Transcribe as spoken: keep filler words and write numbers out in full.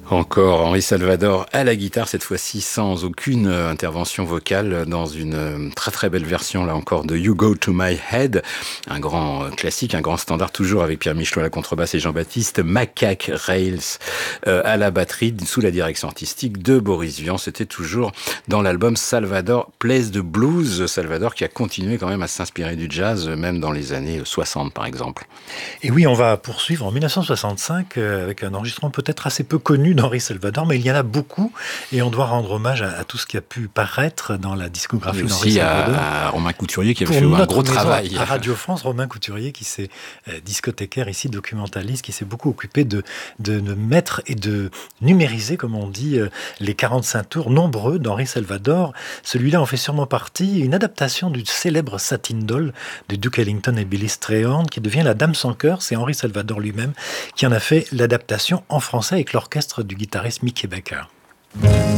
Encore Henri Salvador à la guitare, cette fois-ci sans aucune intervention vocale, dans une très très belle version là encore de You Go To My Head, un grand classique, un grand standard, toujours avec Pierre Michelot à la contrebasse et Jean-Baptiste Macaque Rails euh, à la batterie, sous la direction artistique de Boris Vian. C'était toujours dans l'album Salvador Plays the Blues, Salvador qui a continué quand même à s'inspirer du jazz, même dans les années soixante par exemple. Et oui, on va poursuivre en dix-neuf cent soixante-cinq euh, avec un enregistrement peut-être assez peu connu d'Henri Salvador, mais il y en a beaucoup et on doit rendre hommage à, à tout ce qui a pu paraître dans la discographie d'Henri Salvador. À, à Romain Couturier qui a fait un gros travail. À Radio France, Romain Couturier qui s'est euh, discothécaire ici, documentaliste, qui s'est beaucoup occupé de, de, de mettre et de numériser, comme on dit, euh, les quarante-cinq tours nombreux d'Henri Salvador. Celui-là en fait sûrement partie, une adaptation du célèbre Satin Doll de Duke Ellington et Billy Strayhorn qui devient La Dame sans cœur. C'est Henri Salvador lui-même qui en a fait l'adaptation en français avec l'orchestre du guitariste Mickey Becker.